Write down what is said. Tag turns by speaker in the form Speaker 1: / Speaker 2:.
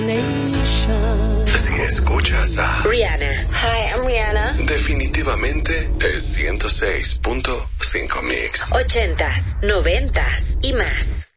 Speaker 1: Si escuchas a
Speaker 2: Rihanna.
Speaker 3: Hi, I'm Rihanna.
Speaker 1: definitivamente es 106.5 Mix.
Speaker 2: 80s, 90s y más.